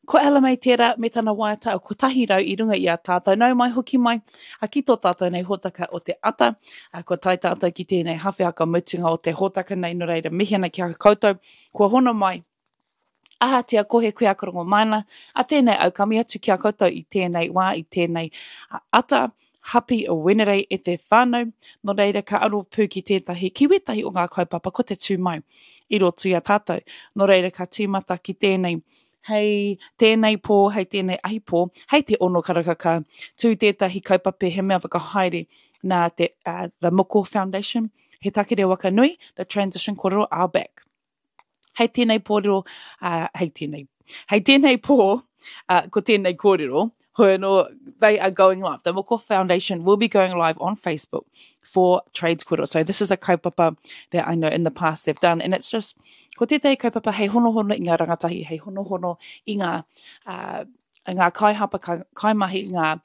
Ko ala mai tērā me tana waiata o ko tahi rau I runga I a tātou. Nau mai hoki mai, a ki tō tātou nei hōtaka o te ata, ko tai tātou ki tēnei hawhi aka mutunga o te hōtaka nei no reira mihena ki a koutou. Kua hono mai, aha tia kohe koe akarongo mana, a tēnei au kami atu ki a koutou I tēnei wā, I tēnei ata, hapi o wenerei e te whānau, no reira ka aro pū ki tētahi kiwetahi o ngā kaupapa ko te tūmau I roto I a tātou. No reira ka tīmata ki tēnei, hei tēnei pō, hei tēnei ahi pō, hei te ono karaka ka tū tētahi kaupape he mea whakahaere nā te, the Moko Foundation, he takere waka nui, the Transition Kōrero Our Back. Hei tēnei pōrero, hei tēnei pō, ko tēnei kōrero, no, they are going live. The Moko Foundation will be going live on Facebook for Trades Kōrero. So this is a kaupapa that I know in the past they've done. And it's just, ko tētai kaupapa hei hono I ngā rangatahi, hei hono I ngā kaihapa, kaimahi, ngā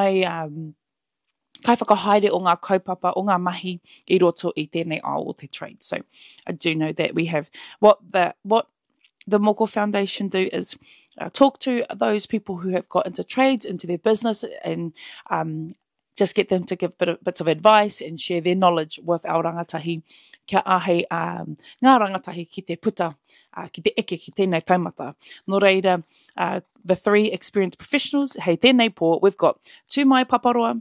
kai whakahaere o ngā kaupapa, o ngā mahi I roto I tēnei ao o te trade. So I do know that we have, what the Moko Foundation do is talk to those people who have got into trades, into their business, and just get them to give bits of advice and share their knowledge with our rangatahi, kia ahe ngā rangatahi ki te puta, ki te eke, ki tēnei taumata. No reira, the 3 experienced professionals, hei tēnei pō, we've got Tūmai Paparoa,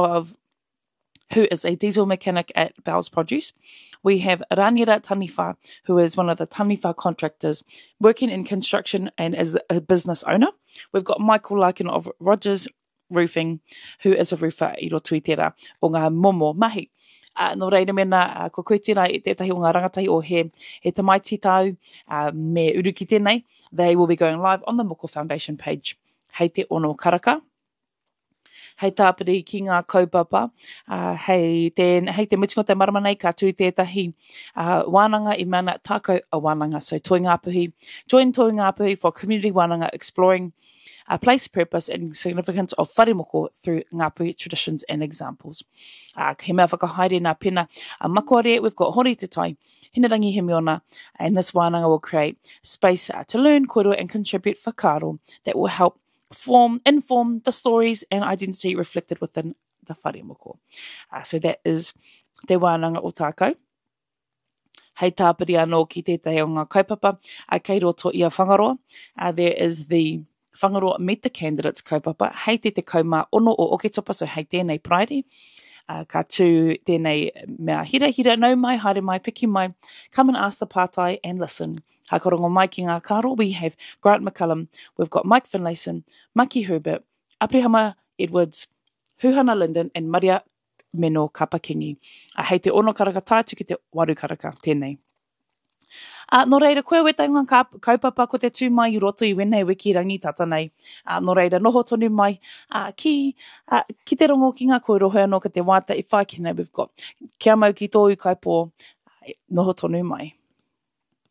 who is a diesel mechanic at Bell's Produce. We have Ranira Taniwha, who is one of the Taniwha contractors working in construction and is a business owner. We've got Michael Larkin of Rogers Roofing, who is a roofer I roto I tērā o ngā momo mahi. No reira mena, ko koe tērā I tētahi o ngā rangatahi o he tamaiti tau me uru ki tēnei. They will be going live on the Moko Foundation page. Hei te ono karaka. Hei tāpiri ki ngā kaupapa, hei te mutunga te marama nei, ka tū tētahi wānanga I mana tākau a wānanga. So Toi Ngāpuhi, join Toi Ngāpuhi for community wānanga exploring place, purpose and significance of whare moko through Ngāpuhi traditions and examples. He mea whakahaere nā pena makuare, we've got Hori Te Tai, Hinerangi He Meona, and this wānanga will create space to learn, kōrero and contribute whakaaro that will help inform the stories and identity reflected within the whare moko. So that is te wānanga o tākau. Hei tāpiri anō ki tētai o ngā kaupapa, kei roto I a whangaroa. There is the whangaroa Meet the Candidates kaupapa. Hei te kaumā ono o Oketopa, so hei tēnei Pride. Ka tū tēnei mea hira, nau mai, haere mai, piki mai, come and ask the pātai and listen. Ha korongo mai ki ngā kāro, we have Grant McCullum, we've got Mike Finlayson, Maki Herbert, Aprihama Edwards, Huhana Linden, and Maria Meno Kapakingi. Hei te ono karaka tātu ki te waru karaka, tēnei. No reira, koe wetai ngā kaupapa ko te tūmai I roto I wenei wiki rangi tata nei. No reira, noho tonu mai ki te rongo ki ngā kōrero hoi anō ka te wāta I whaikina we've got. Kia mau ki tōu kaipō, noho tonu mai.